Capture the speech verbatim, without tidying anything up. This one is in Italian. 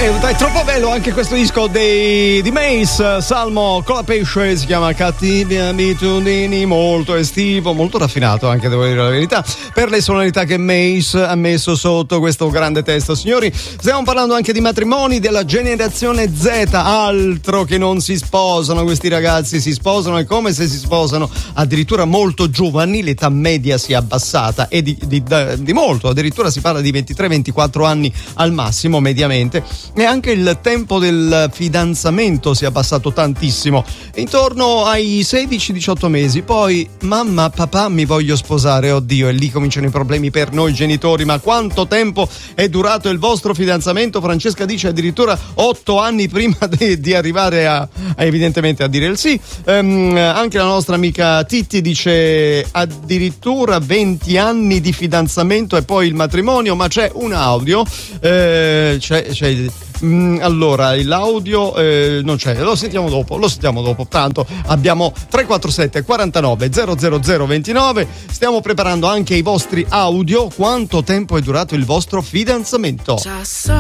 È troppo bello anche questo disco dei, di Mace, Salmo con la pesce, si chiama Cattive Abitudini, molto estivo, molto raffinato anche, devo dire la verità, per le sonorità che Mace ha messo sotto questo grande testo. Signori, stiamo parlando anche di matrimoni della generazione Z, altro che non si sposano questi ragazzi, si sposano e come se si sposano addirittura molto giovani, l'età media si è abbassata e di, di, di molto, addirittura si parla di ventitré ventiquattro anni al massimo mediamente, e anche il tempo del fidanzamento si è abbassato tantissimo, intorno ai sedici diciotto mesi. Poi mamma, papà, mi voglio sposare, oddio, e lì cominciano i problemi per noi genitori. Ma quanto tempo è durato il vostro fidanzamento? Francesca dice addirittura otto anni prima di, di arrivare a, a evidentemente a dire il sì. Um, anche la nostra amica Titti dice addirittura venti anni di fidanzamento e poi il matrimonio. Ma c'è un audio, eh, c'è, c'è Mm, allora l'audio eh, non c'è, lo sentiamo dopo, lo sentiamo dopo. Tanto abbiamo tre quattro sette quarantanove zero zero zero ventinove. Stiamo preparando anche i vostri audio. Quanto tempo è durato il vostro fidanzamento?